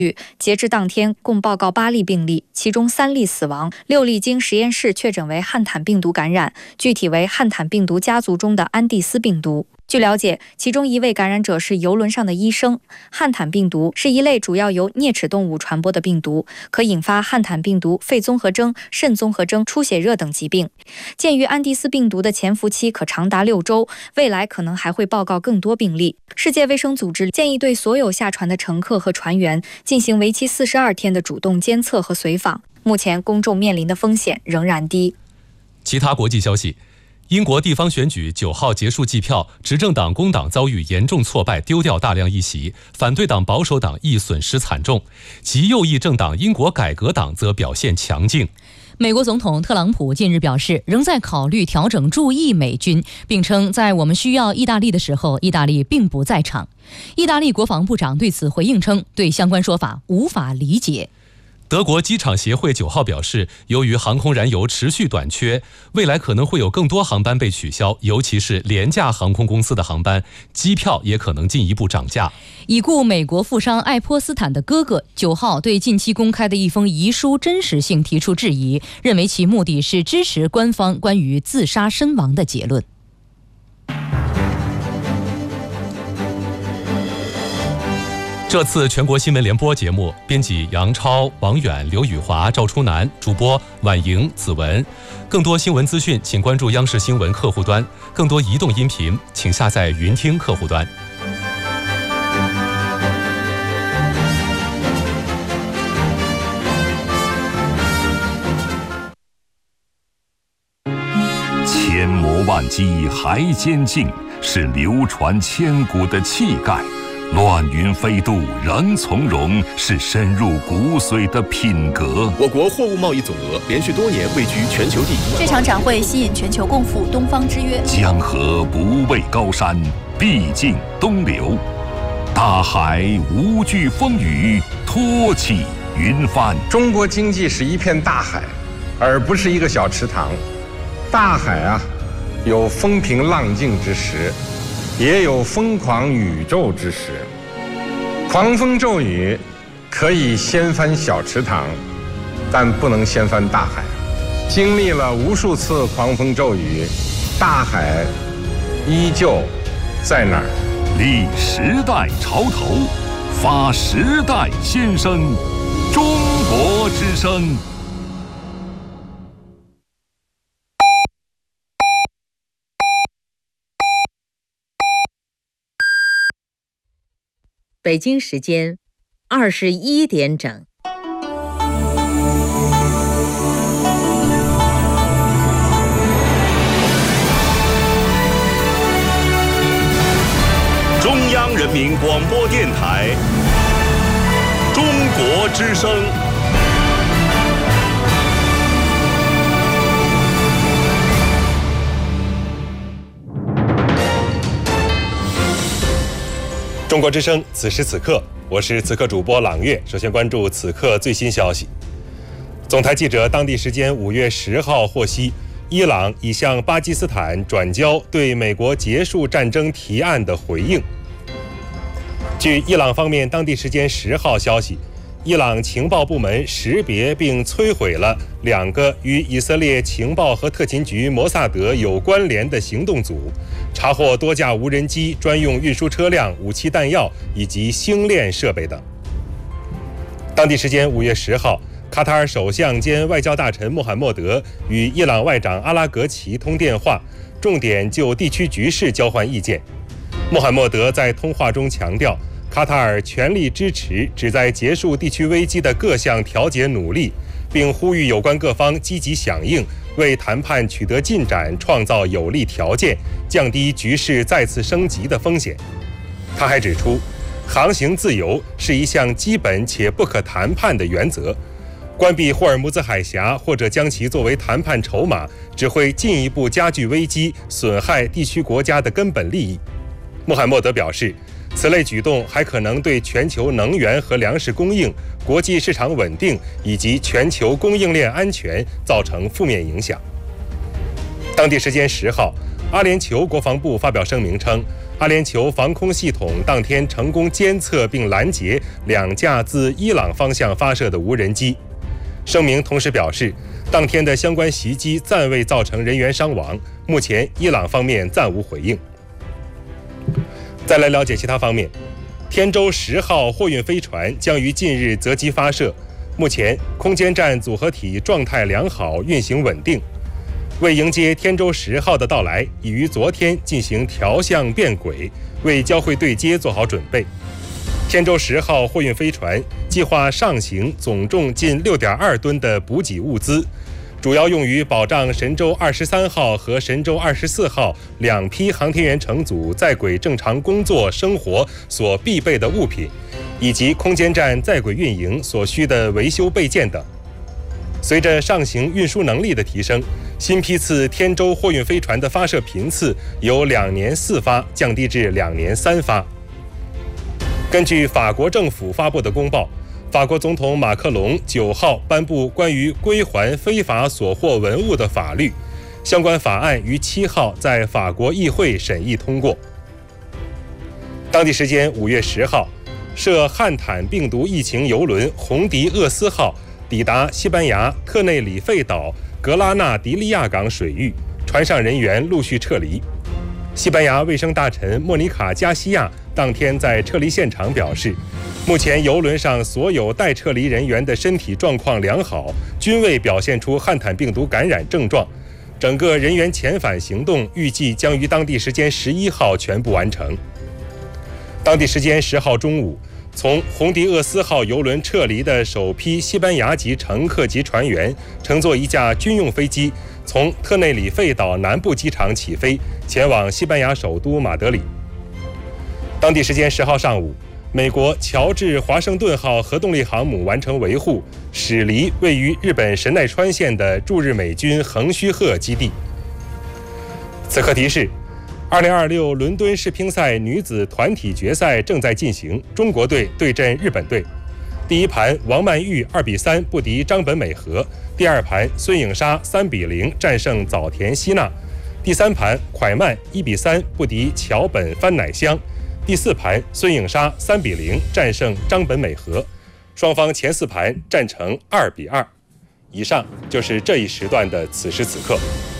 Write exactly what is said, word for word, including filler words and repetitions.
截至当天，共报告八例病例，其中三例死亡，六例经实验室确诊为汉坦病毒感染，具体为汉坦病毒家族中的安第斯病毒。据了解，其中一位感染者是邮轮上的医生。汉坦病毒是一类主要由啮齿动物传播的病毒，可引发汉坦病毒肺综合征、肾综合征、出血热等疾病。鉴于安第斯病毒的潜伏期可长达六周，未来可能还会报告更多病例。世界卫生组织建议对所有下船的乘客和船员进行为期四十二天的主动监测和随访。目前公众面临的风险仍然低。 其他国际消息，英国地方选举九号结束计票，执政党工党遭遇严重挫败，丢掉大量议席；反对党保守党亦损失惨重。极右翼政党英国改革党则表现强劲。 美国总统特朗普近日表示，仍在考虑调整驻意美军，并称在我们需要意大利的时候，意大利并不在场。意大利国防部长对此回应称，对相关说法无法理解。 德国机场协会九号表示，由于航空燃油持续短缺，未来可能会有更多航班被取消，尤其是廉价航空公司的航班，机票也可能进一步涨价。 已故美国富商爱泼斯坦的哥哥九号对近期公开的一封遗书真实性提出质疑，认为其目的是支持官方关于自杀身亡的结论。 这次全国新闻联播节目，编辑杨超、王远、刘宇华、赵初南，主播婉莹、子文。更多新闻资讯，请关注央视新闻客户端；更多移动音频，请下载云听客户端。 千磨万击还坚劲，是流传千古的气概。乱云飞渡仍从容，是深入骨髓的品格。 我国货物贸易总额连续多年位居全球第一。 这场展会吸引全球共赴东方之约。 江河不畏高山，必尽东流；大海无惧风雨，托起云帆。 中国经济是一片大海，而不是一个小池塘。大海啊，有风平浪静之时，也有疯狂宇宙之时。狂风骤雨可以掀翻小池塘，但不能掀翻大海。经历了无数次狂风骤雨，大海依旧在那儿。 立时代潮头，发时代先声，中国之声。 北京时间二十一点整。 中央人民广播电台中国之声。中国之声，此时此刻，我是此刻主播朗月。首先关注此刻最新消息。总台记者当地时间五月十号获悉，伊朗已向巴基斯坦转交对美国结束战争提案的回应。据伊朗方面当地时间十号消息，伊朗情报部门识别并摧毁了两个与以色列情报和特勤局摩萨德有关联的行动组，查获多架无人机、专用运输车辆、武器弹药以及星链设备等。当地时间五月十号，卡塔尔首相兼外交大臣穆罕默德与伊朗外长阿拉格齐通电话，重点就地区局势交换意见。穆罕默德在通话中强调，卡塔尔全力支持旨在结束地区危机的各项调解努力，并呼吁有关各方积极响应，为谈判取得进展创造有利条件，降低局势再次升级的风险。他还指出，航行自由是一项基本且不可谈判的原则，关闭霍尔木兹海峡或者将其作为谈判筹码，只会进一步加剧危机，损害地区国家的根本利益。穆罕默德表示，此类举动还可能对全球能源和粮食供应、国际市场稳定以及全球供应链安全造成负面影响。当地时间十号，阿联酋国防部发表声明称， 阿联酋防空系统当天成功监测并拦截两架自伊朗方向发射的无人机。声明同时表示，当天的相关袭击暂未造成人员伤亡，目前伊朗方面暂无回应。再来了解其他方面，天舟十号货运飞船将于近日择机发射，目前空间站组合体状态良好，运行稳定。为迎接天舟十号的到来，已于昨天进行调向变轨，为交会对接做好准备。天舟十号货运飞船计划上行总重近 六点二吨的补给物资，主要用于保障神舟二十三号和神舟二十四号两批航天员乘组在轨正常工作生活所必备的物品，以及空间站在轨运营所需的维修备件等。随着上行运输能力的提升，新批次天舟货运飞船的发射频次由两年四发降低至两年三发。根据法国政府发布的公报，法国总统马克龙九号颁布关于归还非法所获文物的法律，相关法案于七号在法国议会审议通过。当地时间五月十号，涉汉坦病毒疫情邮轮红迪厄斯号抵达西班牙特内里费岛格拉纳迪利亚港水域，船上人员陆续撤离。西班牙卫生大臣莫妮卡·加西亚当天在撤离现场表示，目前邮轮上所有待撤离人员的身体状况良好，均未表现出汉坦病毒感染症状。整个人员遣返行动预计将于当地时间十一号全部完成。当地时间十号中午，从红迪厄斯号邮轮撤离的首批西班牙籍乘客及船员乘坐一架军用飞机，从特内里费岛南部机场起飞，前往西班牙首都马德里。当地时间十号上午，美国乔治华盛顿号核动力航母完成维护，驶离位于日本神奈川县的驻日美军横须贺基地。此刻提示，二零二六伦敦世乒赛女子团体决赛正在进行，中国队对阵日本队。第一盘，王曼玉二比三不敌张本美和；第二盘，孙颖莎三比零战胜早田希娜；第三盘，蒯曼一比三不敌桥本番乃香；第四盘，孙颖莎三比零战胜张本美和。双方前四盘战成二比二。以上就是这一时段的此时此刻。